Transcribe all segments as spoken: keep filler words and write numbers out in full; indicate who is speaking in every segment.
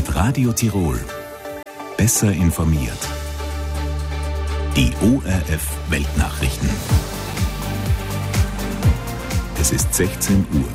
Speaker 1: Mit Radio Tirol. Besser informiert. Die O R F Weltnachrichten. Es ist sechzehn Uhr.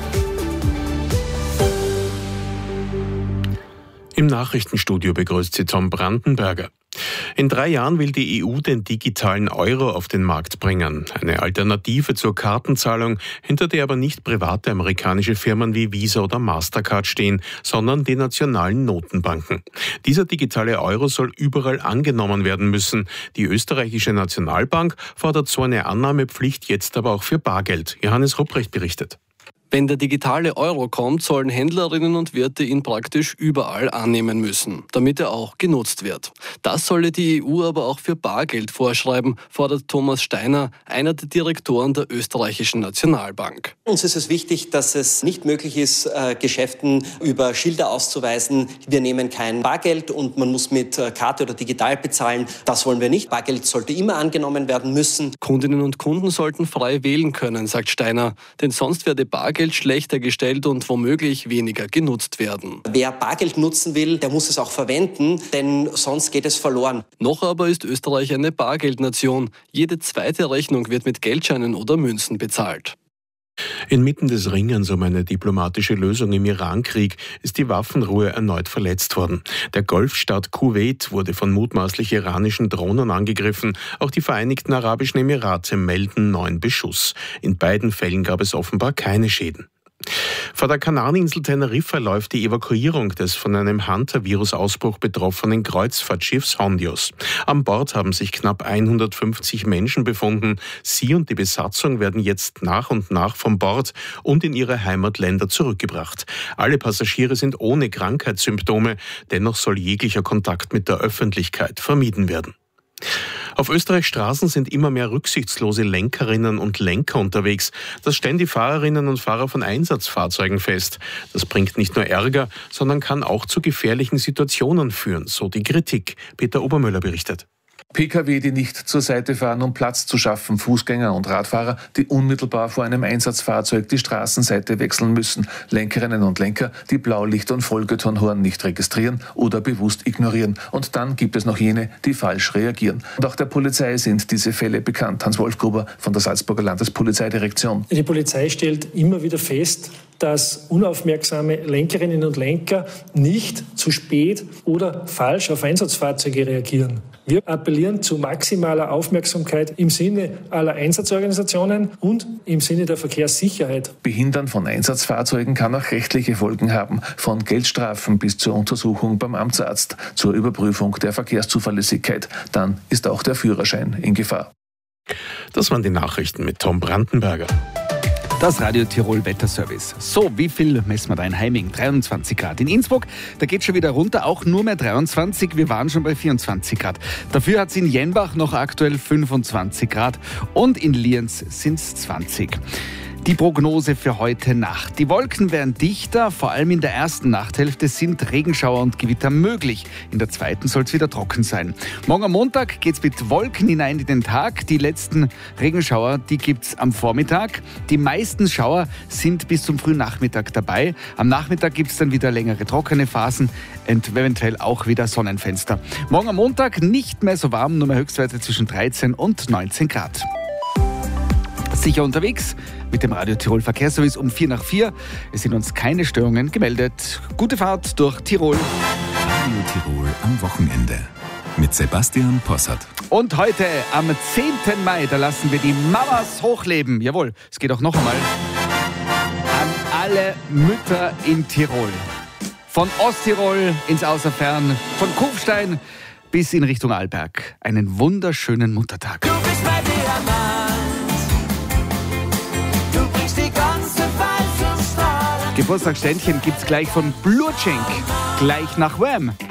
Speaker 2: Im Nachrichtenstudio begrüßt Sie Tom Brandenberger. In drei Jahren will die E U den digitalen Euro auf den Markt bringen. Eine Alternative zur Kartenzahlung, hinter der aber nicht private amerikanische Firmen wie Visa oder Mastercard stehen, sondern die nationalen Notenbanken. Dieser digitale Euro soll überall angenommen werden müssen. Die österreichische Nationalbank fordert so eine Annahmepflicht jetzt aber auch für Bargeld. Johannes Rupprecht berichtet.
Speaker 3: Wenn der digitale Euro kommt, sollen Händlerinnen und Wirte ihn praktisch überall annehmen müssen, damit er auch genutzt wird. Das solle die E U aber auch für Bargeld vorschreiben, fordert Thomas Steiner, einer der Direktoren der österreichischen Nationalbank.
Speaker 4: Uns ist es wichtig, dass es nicht möglich ist, Geschäften über Schilder auszuweisen, wir nehmen kein Bargeld und man muss mit Karte oder digital bezahlen. Das wollen wir nicht. Bargeld sollte immer angenommen werden müssen.
Speaker 3: Kundinnen und Kunden sollten frei wählen können, sagt Steiner, denn sonst werde Bargeld Bargeld schlechter gestellt und womöglich weniger genutzt werden.
Speaker 4: Wer Bargeld nutzen will, der muss es auch verwenden, denn sonst geht es verloren.
Speaker 3: Noch aber ist Österreich eine Bargeldnation. Jede zweite Rechnung wird mit Geldscheinen oder Münzen bezahlt.
Speaker 2: Inmitten des Ringens um eine diplomatische Lösung im Irankrieg ist die Waffenruhe erneut verletzt worden. Der Golfstaat Kuwait wurde von mutmaßlich iranischen Drohnen angegriffen. Auch die Vereinigten Arabischen Emirate melden neuen Beschuss. In beiden Fällen gab es offenbar keine Schäden. Vor der Kanareninsel Teneriffa läuft die Evakuierung des von einem Hunter-Virus-Ausbruch betroffenen Kreuzfahrtschiffs Hondios. An Bord haben sich knapp hundertfünfzig Menschen befunden. Sie und die Besatzung werden jetzt nach und nach von Bord und in ihre Heimatländer zurückgebracht. Alle Passagiere sind ohne Krankheitssymptome. Dennoch soll jeglicher Kontakt mit der Öffentlichkeit vermieden werden. Auf Österreichs Straßen sind immer mehr rücksichtslose Lenkerinnen und Lenker unterwegs. Das stellen die Fahrerinnen und Fahrer von Einsatzfahrzeugen fest. Das bringt nicht nur Ärger, sondern kann auch zu gefährlichen Situationen führen, so die Kritik. Peter Obermöller berichtet.
Speaker 5: P K W, die nicht zur Seite fahren, um Platz zu schaffen, Fußgänger und Radfahrer, die unmittelbar vor einem Einsatzfahrzeug die Straßenseite wechseln müssen, Lenkerinnen und Lenker, die Blaulicht- und Folgetonhorn nicht registrieren oder bewusst ignorieren. Und dann gibt es noch jene, die falsch reagieren. Und auch der Polizei sind diese Fälle bekannt. Hans-Wolf Gruber von der Salzburger Landespolizeidirektion.
Speaker 6: Die Polizei stellt immer wieder fest, dass unaufmerksame Lenkerinnen und Lenker nicht zu spät oder falsch auf Einsatzfahrzeuge reagieren. Wir appellieren zu maximaler Aufmerksamkeit im Sinne aller Einsatzorganisationen und im Sinne der Verkehrssicherheit.
Speaker 5: Behindern von Einsatzfahrzeugen kann auch rechtliche Folgen haben, von Geldstrafen bis zur Untersuchung beim Amtsarzt, zur Überprüfung der Verkehrszuverlässigkeit. Dann ist auch der Führerschein in Gefahr.
Speaker 2: Das waren die Nachrichten mit Tom Brandenberger.
Speaker 7: Das Radio Tirol Wetterservice. So, wie viel messen wir da in Heiming? dreiundzwanzig Grad. In Innsbruck, da geht schon wieder runter, auch nur mehr dreiundzwanzig. Wir waren schon bei vierundzwanzig Grad. Dafür hat es in Jenbach noch aktuell fünfundzwanzig Grad und in Lienz sind es zwanzig. Die Prognose für heute Nacht. Die Wolken werden dichter, vor allem in der ersten Nachthälfte sind Regenschauer und Gewitter möglich. In der zweiten soll es wieder trocken sein. Morgen am Montag geht es mit Wolken hinein in den Tag. Die letzten Regenschauer, die gibt es am Vormittag. Die meisten Schauer sind bis zum frühen Nachmittag dabei. Am Nachmittag gibt es dann wieder längere trockene Phasen und eventuell auch wieder Sonnenfenster. Morgen am Montag nicht mehr so warm, nur mehr Höchstwerte zwischen dreizehn und neunzehn Grad. Sicher unterwegs mit dem Radio Tirol Verkehrsservice um vier nach vier. Es sind uns keine Störungen gemeldet. Gute Fahrt durch Tirol.
Speaker 1: Radio Tirol am Wochenende mit Sebastian Possert.
Speaker 7: Und heute am zehnten Mai, da lassen wir die Mamas hochleben. Jawohl, es geht auch noch einmal an alle Mütter in Tirol. Von Osttirol ins Außerfern, von Kufstein bis in Richtung Arlberg. Einen wunderschönen Muttertag.
Speaker 8: Du bist mein Diamant.
Speaker 7: Geburtstagsständchen gibt's gleich von Blurchenk, gleich nach Wham.